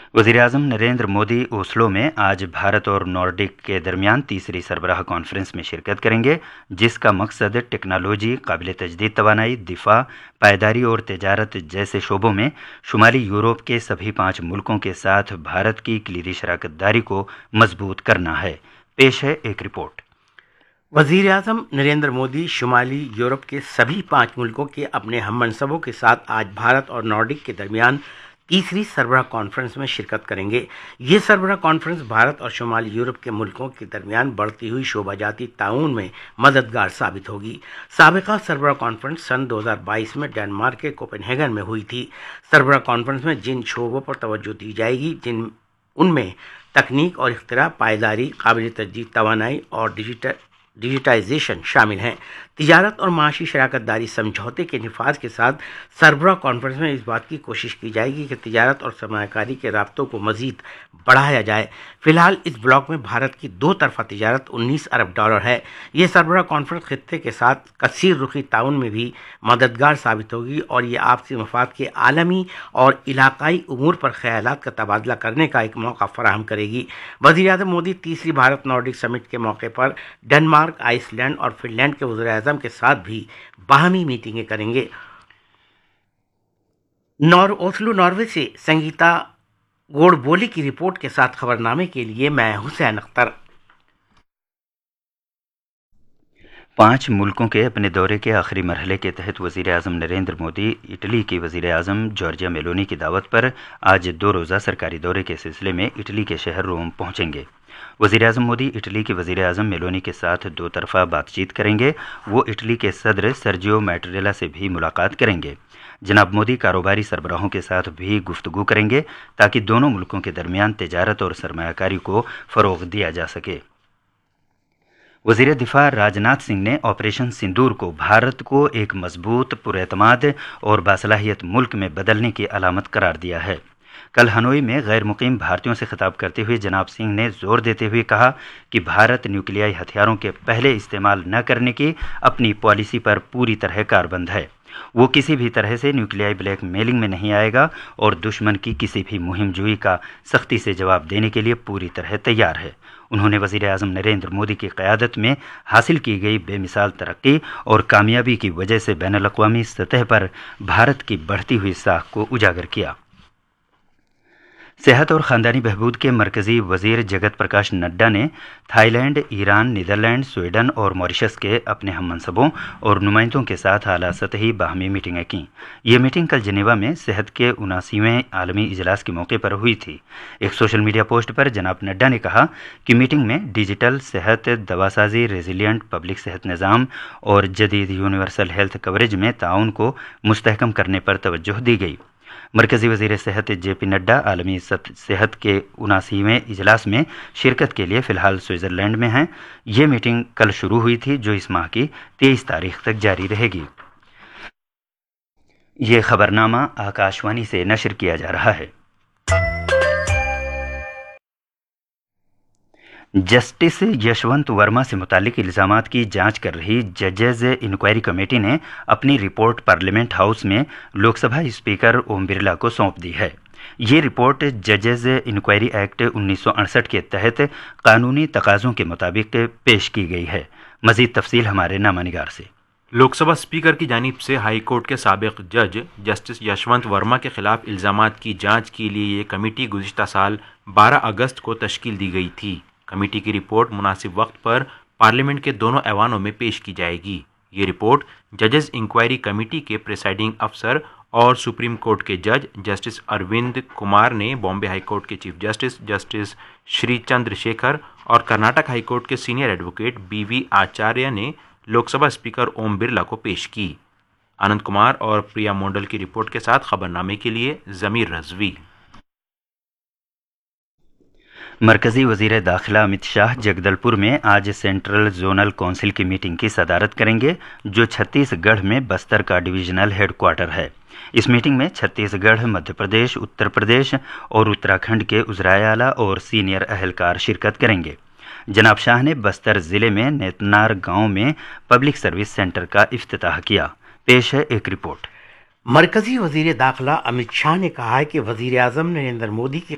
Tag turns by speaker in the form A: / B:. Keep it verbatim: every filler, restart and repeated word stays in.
A: वज़ीर-ए-आज़म नरेंद्र मोदी ओस्लो में आज भारत और नॉर्डिक के दरमियान तीसरी सरबराह कॉन्फ्रेंस में शिरकत करेंगे, जिसका मकसद टेक्नोलॉजी, काबिल तजदीद तवानाई, दिफा, पायदारी और तजारत जैसे शोबों में शुमाली यूरोप के सभी पाँच मुल्कों के साथ भारत की कलीदी शराकत दारी को मजबूत करना है। पेश है एक रिपोर्ट।
B: वज़ीर आज़म नरेंद्र मोदी शुमाली यूरोप के सभी पाँच मुल्कों के अपने हममनसबों के साथ आज भारत और नॉर्डिक के दरमियान तीसरी सरबराह कॉन्फ्रेंस में शिरकत करेंगे। ये सरबराह कॉन्फ्रेंस भारत और शुमाली यूरोप के मुल्कों के दरमियान बढ़ती हुई शोबाजाती ताउन में मददगार साबित होगी। साबिका सरबराह कॉन्फ्रेंस सन दो हज़ार बाईस में डेनमार्क के कोपेनहेगन में हुई थी। सरबराह कॉन्फ्रेंस में जिन शोबों पर तवज्जो दी जाएगी जिन उनमें तकनीक और इख्तिरा, पायदारी, काबिल तजदीद तवानाई और डिजिटल डिजिटाइजेशन शामिल हैं। तिजारत और माशी शराकत दारी समझौते के निफाज के साथ सरबराह कॉन्फ्रेंस में इस बात की कोशिश की जाएगी कि तिजारत और सरमायाकारी के राब्तों को मजीद बढ़ाया जाए। फिलहाल इस ब्लॉक में भारत की दो तरफा तिजारत उन्नीस अरब डॉलर है। ये सरबराह कॉन्फ्रेंस खित्ते के साथ कसीर रुखी ताउन में भी मददगार साबित होगी और ये आपसी मफाद के आलमी और इलाकाई उमूर पर ख्यालात का तबादला करने का एक मौका फराहम करेगी। वज़ीर-ए-आज़म मोदी तीसरी भारत नॉर्डिक समिट के मौके पर डेनमार्क, आइसलैंड और फिनलैंड के वज़ीर-ए-आज़म के साथ भी बाहमी मीटिंगें करेंगे। नॉर ओस्लो नॉर्वे से संगीता गोडबोले की रिपोर्ट के साथ खबरनामे के लिए मैं हुसैन अख्तर।
A: पाँच मुल्कों के अपने दौरे के आखिरी मरहले के तहत वज़ीर-ए-आज़म नरेंद्र मोदी इटली की वज़ीर-ए-आज़म जॉर्जिया मेलोनी की दावत पर आज दो रोज़ा सरकारी दौरे के सिलसिले में इटली के शहर रोम पहुंचेंगे। वज़ीर-ए-आज़म मोदी इटली के वज़ीर-ए-आज़म मेलोनी के साथ दो तरफा बातचीत करेंगे। वो इटली के सदर सर्जियो मैटरेला से भी मुलाकात करेंगे। जनाब मोदी कारोबारी सरबराहों के साथ भी गुफ्तगू करेंगे ताकि दोनों मुल्कों के दरमियान तिजारत और सरमायाकारी को फ़रोग़ दिया जा सके। वज़ीर दिफा राजनाथ सिंह ने ऑपरेशन सिंदूर को भारत को एक मजबूत, पुरएतमाद और बासलाहियत मुल्क में बदलने की अलामत करार दिया है। कल हनोई में गैर मुकीम भारतीयों से खिताब करते हुए जनाब सिंह ने जोर देते हुए कहा कि भारत न्यूक्लियाई हथियारों के पहले इस्तेमाल न करने की अपनी पॉलिसी पर पूरी तरह कारबंद है। वो किसी भी तरह से न्यूक्लियाई ब्लैक मेलिंग में नहीं आएगा और दुश्मन की किसी भी मुहिम जुई का सख्ती से जवाब देने के लिए पूरी तरह तैयार है। उन्होंने वज़ीर-ए-आज़म नरेंद्र मोदी की क़यादत में हासिल की गई बेमिसाल तरक्की और कामयाबी की वजह से बैनुल-अक़वामी सतह पर भारत की बढ़ती हुई साख को उजागर किया। सेहत और ख़ानदानी बहबूद के मरकज़ी वज़ीर जगत प्रकाश नड्डा ने थाईलैंड, ईरान, नीदरलैंड, स्वीडन और मॉरिशस के अपने हममनसबों और नुमाइंदों के साथ आला सतही बाहमी मीटिंगें की। ये मीटिंग कल जिनेवा में सेहत के उनासीवें आलमी इजलास के मौके पर हुई थी। एक सोशल मीडिया पोस्ट पर जनाब नड्डा ने कहा कि मीटिंग में डिजिटल सेहत, दवासाजी, रेजिलियंट पब्लिक सेहत निज़ाम और जदीद यूनिवर्सल हेल्थ कवरेज में ताउन को मुस्तहकम करने पर तवज्जो दी गई। मरकज़ी वज़ीर सेहत जे पी नड्डा आलमी सेहत के उनासीवें इजलास में शिरकत के लिए फ़िलहाल स्विट्ज़रलैंड में हैं। ये मीटिंग कल शुरू हुई थी जो इस माह की तेईस तारीख तक जारी रहेगी। ये खबरनामा आकाशवाणी से नशर किया जा रहा है। जस्टिस यशवंत वर्मा से मुतालिक इल्ज़ामात की जांच कर रही जजेज़ इंक्वायरी कमेटी ने अपनी रिपोर्ट पार्लियामेंट हाउस में लोकसभा स्पीकर ओम बिरला को सौंप दी है। ये रिपोर्ट जजेज़ इंक्वायरी एक्ट उन्नीस सौ अड़सठ के तहत कानूनी तकाज़ों के मुताबिक पेश की गई है। मज़ीद तफसील हमारे नामानिगार से।
C: लोकसभा स्पीकर की जानिब से हाई कोर्ट के साबिक जज जस्टिस यशवंत वर्मा के खिलाफ इल्ज़ामात की जांच के लिए ये कमेटी गुज़िश्ता साल बारह अगस्त को तश्कील दी गई थी। कमेटी की रिपोर्ट मुनासिब वक्त पर पार्लियामेंट के दोनों ऐवानों में पेश की जाएगी। ये रिपोर्ट जजेस इंक्वायरी कमेटी के प्रिसाइडिंग अफसर और सुप्रीम कोर्ट के जज जस्टिस अरविंद कुमार ने बॉम्बे हाई कोर्ट के chief justice justice Shri Chandrashekhar और कर्नाटक हाई कोर्ट के सीनियर एडवोकेट बी वी आचार्य ने लोकसभा स्पीकर ओम बिरला को पेश की। आनंद कुमार और प्रिया मोंडल की रिपोर्ट के साथ खबरनामे के लिए ज़मीर रज़वी।
A: मरकज़ी वज़ीर दाखिला अमित शाह जगदलपुर में आज सेंट्रल जोनल काउंसिल की मीटिंग की सदारत करेंगे जो छत्तीसगढ़ में बस्तर का डिवीजनल हेडक्वार्टर है। इस मीटिंग में छत्तीसगढ़, मध्य प्रदेश, उत्तर प्रदेश और उत्तराखंड के उज़राए आला और सीनियर अहलकार शिरकत करेंगे। जनाब शाह ने बस्तर ज़िले में नेतनार गांव में पब्लिक सर्विस सेंटर का इफ्तिताह किया। पेश है एक रिपोर्ट।
B: मरकज़ी वज़ीर दाखिला अमित शाह ने कहा है कि वज़ीर आज़म नरेंद्र मोदी की